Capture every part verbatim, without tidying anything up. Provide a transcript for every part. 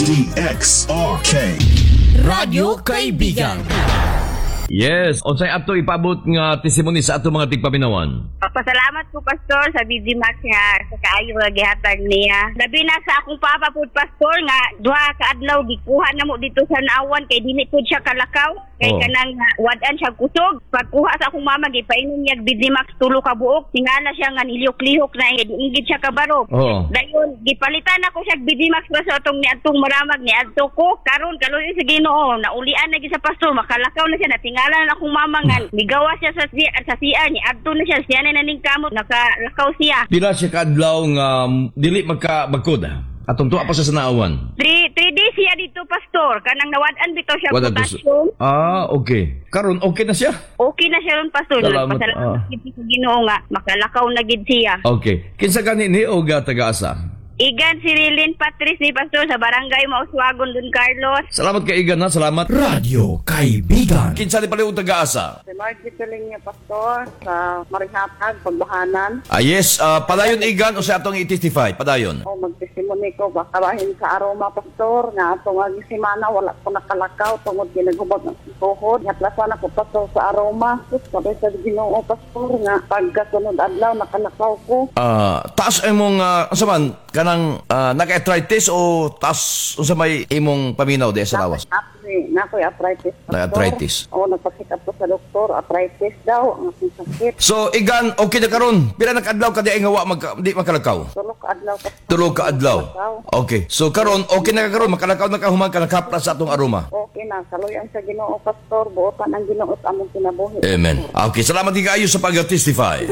D X R K Radyo Kaibigan. Yes, unsay ato ipabot nga testimony sa ato mga tigpaminawan. Pasalamat po, Pastor, sa B D Max nga sa kaayo nga gihatag niya. Labi na sa akong papa po, Pastor, nga duha ka adlaw gikuha na mo dito sa Naawan kay dili pud siya kalakaw. Kay Oh. kanang uh, wadan siya kusog. Pagkuha sa akong mama gipainom niya B D Max tulo ka buok. Tingala siya nga niliyok-lihok na ingid siya kabaro. Oh. Dayon gipalitan ako siya B D Max pa sa atong niadtong maramag ni adto ko. Karon kaluoy sa Ginoo, naulian na gyud sa Pastor, makalakaw na siya, natingala na akong mama nga migawa siya sa siya, sa siya ni adto na siya, siya na naning kamot, nakalakaw siya. Pila siya kadlaw nga um, dili magka magkod. Atong tuwa pa siya sa Naawan. Three, three days siya dito, Pastor. Kanang nawadan bitaw siya Wadan to potassium. sa- Ah, okay. Karon okay na siya. Okay na siya ron, Pastor. Salamat, Pasalamat ah. gid sa Ginoo nga makalakaw na gid siya. Okay. Kinsa kanini o ga taga-asa? Igan si Rilin Patrice ni Pastor sa barangay Mauswagon, Don Carlos. Salamat kay Igan, ha. Salamat. Radyo Kaibigan. Kinsa ni pala yung taga-asa? Si Margie Tuling niya, Pastor, sa Marihatag, Pagbahanan. Ah, yes. Uh, padayon Igan o sa atong i-testify? Padayon. O magtestimony ko, baka bahin sa aroma, Pastor, nga ato nga simana, wala ko nakalakaw, tungod ginagubag ng tuhod. Natlasan ako, Pastor, sa aroma. Sus, sabi sa Ginoo, Pastor, nga pagkasunod adlaw, nakalakaw ko. Ah, taas imong uh, unsa man kanang uh, naka-arthritis o taas unsa may imong paminaw di sa lawas? Nakoy, nakoy arthritis, Pastor. Na-arthritis. O, nagpasikap ko sa doktor, arthritis daw, ang aking sakit. So Igan, okay na karon. Pila na kadlaw ka di ay nga wa magka, di makalakaw? Tulog ka adlaw, Pastor. Tulog ka adlaw. Okay. So karon okay na ka karon makalakaw na ka human ka nakapra sa atong aroma. Okay na, saluyan sa Ginoo, Pastor, buotan ang Ginoo at among kinabuhi. Amen. Okay, salamat di kaayo sa pag-testify.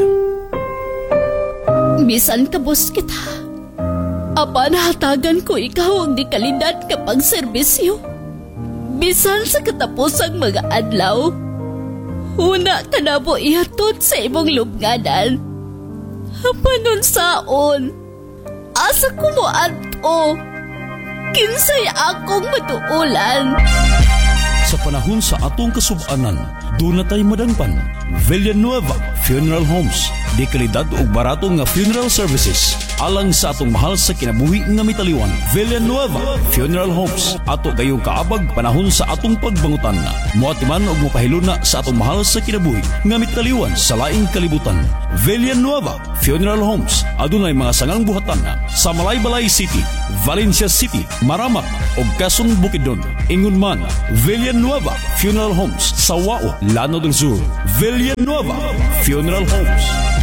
Bisan kabos kita. Apan hatagan ko ikaw ang di kalidad kapag serbisyo. Bisan sa katapusang mga adlaw, una ka na mo ihatod sa imong lubnganan. Apanon saon, asa ko mo ato, kinsay akong matuulan. Sa panahon sa atong kasubanan, doon na tayo madangpan. Villanueva Funeral Homes. Di kalidad o barato nga funeral services. Alang sa atong mahal sa kinabuhi nga mitaliwan. Villanueva Funeral Homes. Ato kayong kaabag panahon sa atong pagbangutan. Muatiman o mupahiluna sa atong mahal sa kinabuhi nga mitaliwan sa laing kalibutan. Villanueva Funeral Homes. Adunay mga sangang buhatan sa Malaybalay City, Valencia City, Maramak o Quezon Bukidnon. Ingon man, Villanueva Funeral Homes sa Wao, Lano del Sur. Villanueva Funeral Homes.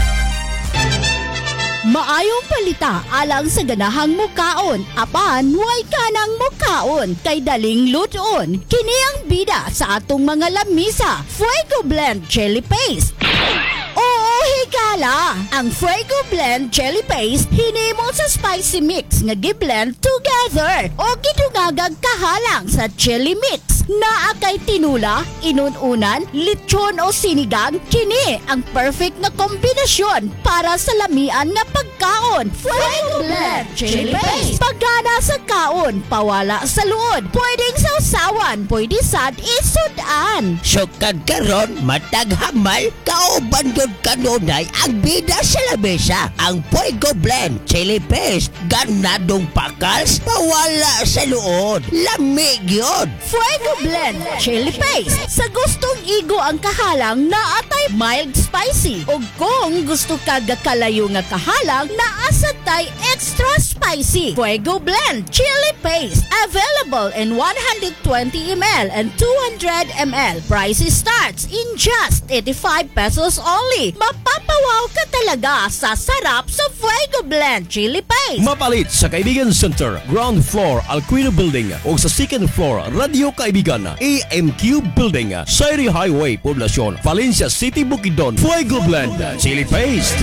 Maayong palita alang sa ganahang mukaon. Apan, huwag ka ng mukaon. Kay daling luton. Kini ang bida sa atong mga lamisa. Fuego Blend Chili Paste. Oo, higala! Ang Fuego Blend Chili Paste hinimo sa spicy mix nga gi-blend together o gidungagag kahalang sa chili mix. Naa kay tinula, inununan, lechon o sinigang, kini ang perfect na kombinasyon para sa lamian nga pagkaon. Fuego Blend Chili Paste. Pagana sa kaon, pawala sa luod. Pwedeng sausawan, pwede sad isudan. Sukad karon matag hamal kauban gyud kanunay ang bida sa lamesa. Ang Fuego Blend Chili Paste ganadong pakals pawala sa luod. Lamig yun. Fuego Blend Chili Paste. Sa gustong igo ang kahalang na atay mild spicy. O kung gusto ka gakalayo nga kahalang na asatay extra spicy. Fuego Blend Chili Paste. Available in one hundred twenty milliliters and two hundred milliliters. Price starts in just eighty-five pesos only. Mapapawaw ka talaga sa sarap sa Fuego Blend Chili Paste. Mapalit sa Kaibigan Center, ground floor, Alquino Building o sa second floor, Radio Kaibigan, A M Q Building, Sairi Highway, Poblacion, Valencia City, Bukidnon. Fuego Blend Chili Paste.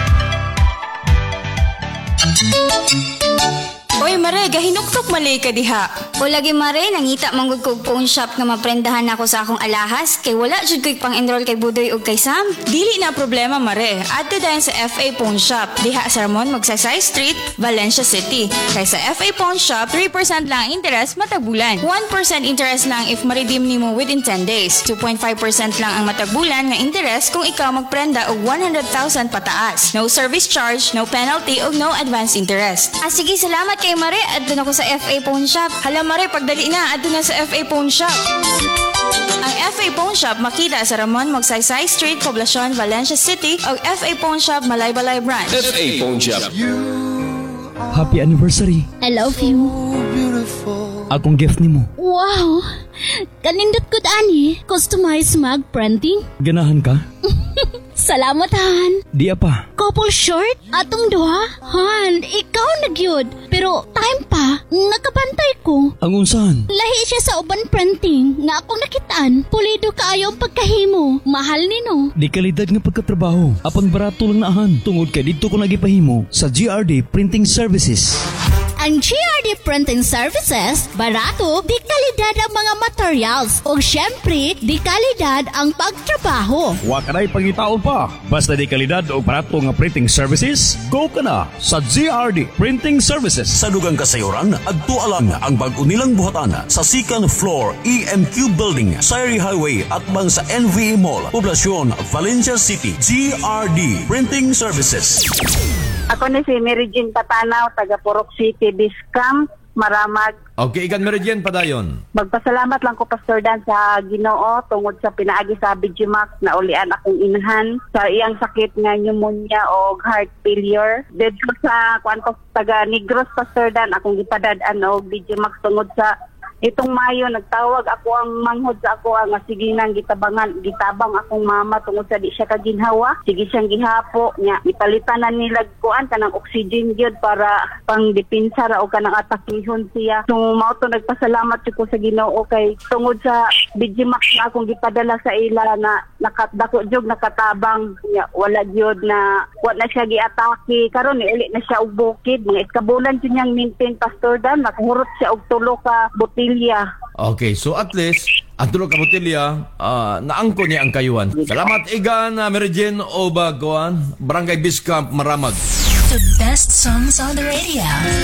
Oy, Mare, gahinuktok malay ka diha. O lagi, Mare, nangita manggod kog phone shop nga maprendahan ako sa akong alahas kay wala jud ko'y pang-enroll kay Budoy ug kay Sam. Dili na problema, Mare. Adto dayon sa F A Phone Shop. Diha sa Ramon, Magsaysay Street, Valencia City. Kay sa F A Phone Shop, three percent lang ang interest matag bulan. one percent interest lang if ma-redeem nimo within ten days. two point five percent lang ang matag bulan nga interest kung ikaw magprenda og one hundred thousand pataas. No service charge, no penalty ug no advance interest. Ah, sige, salamat kay Okay, Mare, adto na ko sa F A Phone Shop. Hala, Mare, pagdali na, adto na sa F A Phone Shop. Ang F A Phone Shop makita sa Ramon Magsaysay Street, Poblacion, Valencia City o F A Phone Shop, Malaybalay Branch. F A Phone Shop. Happy anniversary. I love you. Akong gift nimo. Wow! Kanindot ko ani. Customized mag printing. Ganahan ka? Salamat, Han. Di apa. Couple short? Atong duha? Han, ikaw nagyod. Pero time pa, nakabantay ko. Ang unsahan? Lahi siya sa uban printing nga akong nakitaan. Pulido kaayo ang pagkahimo. Mahal nino. Di kalidad nga pagkatrabaho. Apan barato lang naahan. Tungod kay dito ko nagipahimo sa G R D Printing Services. Ang G R D Printing Services, barato, di kalidad ang mga materials. O syempre, di kalidad ang pagtrabaho. Wa ka na'y pangitaon pa. Basta di kalidad o barato nga printing services, go ka na sa G R D Printing Services. Sa dugang kasayuran, agtualang ang bag-o nilang buhatan sa second floor E M Q Building, Sayri Highway at bang sa N V E Mall, Poblacion, Valencia City. G R D Printing Services. Ako ni si Mary Jean Patanaw, taga Purok City, Biscam, Maramag. Okay, ikan Meridian padayon. Magpasalamat lang ko, Pastor Dan, sa Ginoo tungod sa pinaagi sa Bigimax na ulian akong inahan sa iyang sakit nga pneumonia o heart failure. Dito sa kwanto taga Negros, Pastor Dan, akong gipadad-an og Bigimax tungod sa itong Mayo, nagtawag ako ang manghod sa ako ang sige nang gitabangan, gitabang akong mama tungod sa di siya kaginhawa. Sige siyang gihapo nya ipalitan na nila kuan kanang oxygen gyud para pang dipinsa ra o kanang atakihon siya. So mao to nagpasalamat ko sa Ginoo kay tungod sa Bigimax na akong gipadala sa ila na nakadako jog nakatabang nya wala gyud na wa na siya giatake karon ni uli na siya og bukid mga iskabulan jud niyang maintain, Pastor Dan, nakahurot siya og tulo ka butil. Okay, so at least ang tulog ka botilya, uh, naangko niya ang kayuhan. Salamat igan, uh, Meridian o Baguan, Barangay Biscamp, Maramag. The best songs on the radio.